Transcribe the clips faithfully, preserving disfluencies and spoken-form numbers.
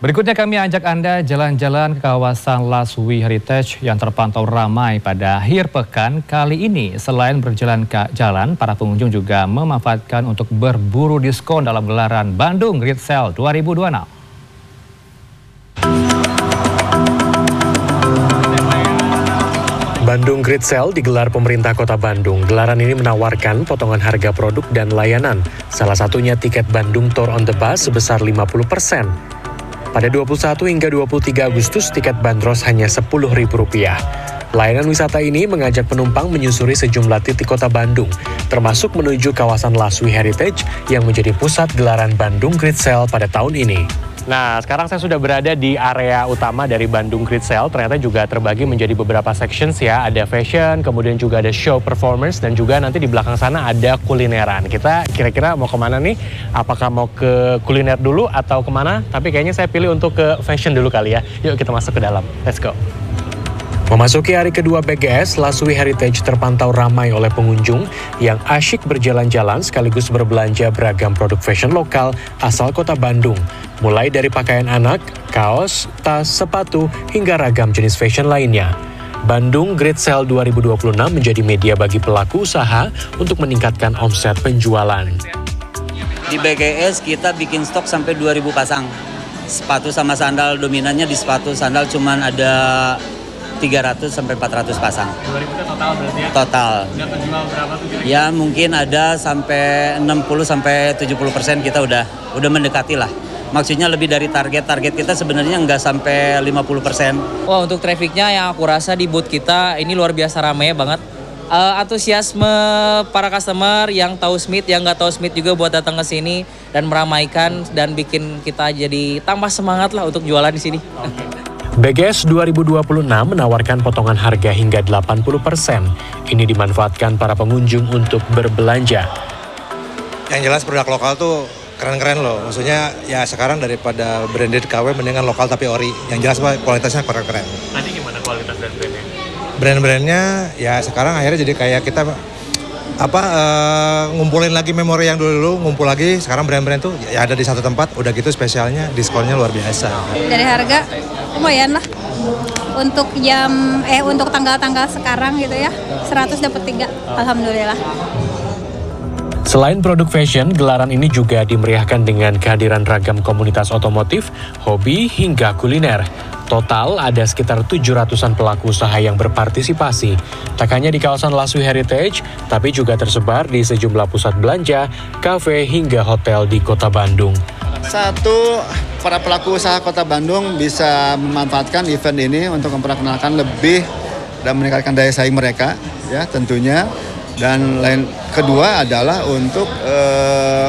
Berikutnya kami ajak Anda jalan-jalan ke kawasan Laswi Heritage yang terpantau ramai pada akhir pekan kali ini. Selain berjalan ke jalan, para pengunjung juga memanfaatkan untuk berburu diskon dalam gelaran Bandung Great Sale dua ribu dua puluh enam. Bandung Great Sale digelar pemerintah Kota Bandung. Gelaran ini menawarkan potongan harga produk dan layanan. Salah satunya tiket Bandung Tour on the Bus sebesar lima puluh persen. Pada dua puluh satu hingga dua puluh tiga Agustus, tiket bandros hanya sepuluh ribu rupiah. Layanan wisata ini mengajak penumpang menyusuri sejumlah titik kota Bandung, termasuk menuju kawasan Laswi Heritage yang menjadi pusat gelaran Bandung Great Sale pada tahun ini. Nah, sekarang saya sudah berada di area utama dari Bandung Great Sale. Ternyata juga terbagi menjadi beberapa sections ya. Ada fashion, kemudian juga ada show performance, dan juga nanti di belakang sana ada kulineran. Kita kira-kira mau kemana nih? Apakah mau ke kuliner dulu atau kemana? Tapi kayaknya saya pilih untuk ke fashion dulu kali ya. Yuk kita masuk ke dalam. Let's go. Memasuki hari kedua B G S, Laswi Heritage terpantau ramai oleh pengunjung yang asyik berjalan-jalan sekaligus berbelanja beragam produk fashion lokal asal kota Bandung. Mulai dari pakaian anak, kaos, tas, sepatu, hingga ragam jenis fashion lainnya. Bandung Great Sale dua ribu dua puluh enam menjadi media bagi pelaku usaha untuk meningkatkan omset penjualan. Di B G S kita bikin stok sampai dua ribu pasang. Sepatu sama sandal dominannya di sepatu, sandal cuman ada tiga ratus sampai empat ratus pasang. dua ribu total berarti ya? Total. Udah terjual berapa tuh? Ya mungkin ada sampai enam puluh sampai tujuh puluh persen kita udah udah mendekati lah. Maksudnya lebih dari target. Target kita sebenarnya nggak sampai lima puluh persen. Wah, untuk trafficnya yang aku rasa di booth kita ini luar biasa ramai banget. Uh, antusiasme para customer yang tahu Smith, yang nggak tahu Smith juga buat datang ke sini dan meramaikan dan bikin kita jadi tambah semangat lah untuk jualan di sini. Okay. B G S dua ribu dua puluh enam menawarkan potongan harga hingga delapan puluh persen. Ini dimanfaatkan para pengunjung untuk berbelanja. Yang jelas produk lokal tuh keren-keren loh. Maksudnya ya sekarang daripada branded K W mendingan lokal tapi ori. Yang jelas kualitasnya keren-keren. Tadi gimana kualitas dan brandnya? Brand-brandnya ya sekarang akhirnya jadi kayak kita apa uh, ngumpulin lagi memori yang dulu-dulu, ngumpul lagi. Sekarang brand-brand tuh ya ada di satu tempat, udah gitu spesialnya diskonnya luar biasa. Dari harga lumayan lah. Untuk jam eh untuk tanggal-tanggal sekarang gitu ya, seratus dapat tiga. Alhamdulillah. Selain produk fashion, gelaran ini juga dimeriahkan dengan kehadiran ragam komunitas otomotif, hobi, hingga kuliner. Total ada sekitar tujuh ratusan pelaku usaha yang berpartisipasi. Tak hanya di kawasan Laswi Heritage, tapi juga tersebar di sejumlah pusat belanja, kafe, hingga hotel di kota Bandung. Satu, para pelaku usaha kota Bandung bisa memanfaatkan event ini untuk memperkenalkan lebih dan meningkatkan daya saing mereka, ya tentunya. Dan lain kedua adalah untuk eh,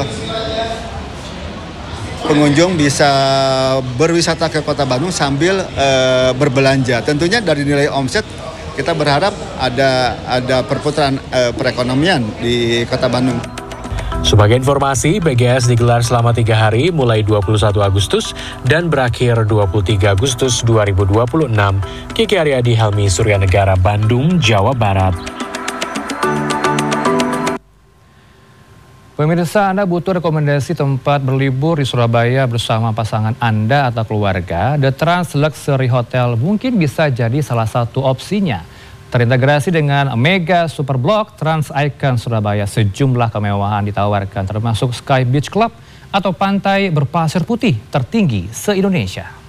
pengunjung bisa berwisata ke kota Bandung sambil eh, berbelanja. Tentunya dari nilai omset kita berharap ada ada perputaran eh, perekonomian di kota Bandung. Sebagai informasi, B G S digelar selama tiga hari mulai dua puluh satu Agustus dan berakhir dua puluh tiga Agustus dua ribu dua puluh enam. Kiki Aryadi, Helmi Suryanegara, Bandung, Jawa Barat. Pemirsa, Anda butuh rekomendasi tempat berlibur di Surabaya bersama pasangan Anda atau keluarga? The Trans Luxury Hotel mungkin bisa jadi salah satu opsinya. Terintegrasi dengan Mega Super Block Trans Icon Surabaya, sejumlah kemewahan ditawarkan termasuk Sky Beach Club atau pantai berpasir putih tertinggi se-Indonesia.